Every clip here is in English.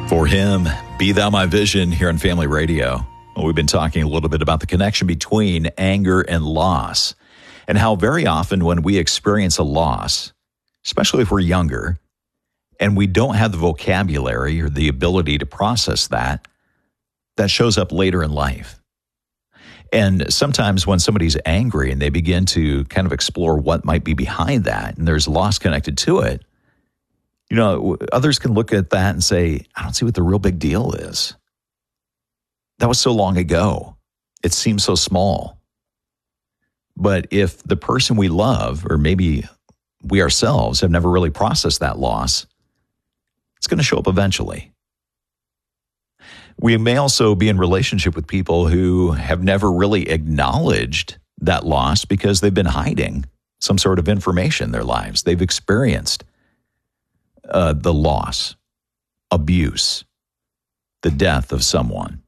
For him, Be Thou My Vision here on Family Radio. We've been talking a little bit about the connection between anger and loss, and how very often when we experience a loss, especially if we're younger, and we don't have the vocabulary or the ability to process that, that shows up later in life. And sometimes when somebody's angry and they begin to kind of explore what might be behind that, and there's loss connected to it, you know, others can look at that and say, I don't see what the real big deal is. That was so long ago. It seems so small. But if the person we love, or maybe we ourselves, have never really processed that loss, it's going to show up eventually. We may also be in relationship with people who have never really acknowledged that loss because they've been hiding some sort of information in their lives. They've experienced the loss, abuse, the death of someone.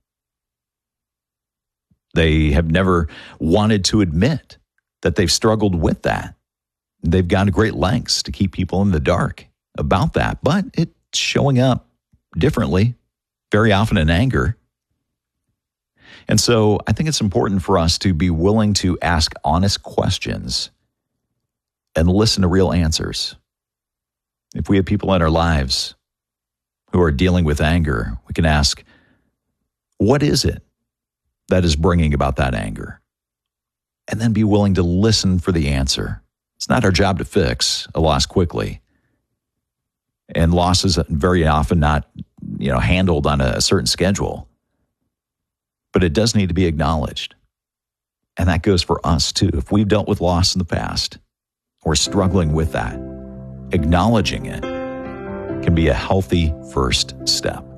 They have never wanted to admit that they've struggled with that. They've gone to great lengths to keep people in the dark about that, but it's showing up differently, very often in anger. And so I think it's important for us to be willing to ask honest questions and listen to real answers. If we have people in our lives who are dealing with anger, we can ask, what is it that is bringing about that anger? And then be willing to listen for the answer. It's not our job to fix a loss quickly. And loss is very often not, handled on a certain schedule. But it does need to be acknowledged. And that goes for us too. If we've dealt with loss in the past, we're struggling with that, acknowledging it can be a healthy first step.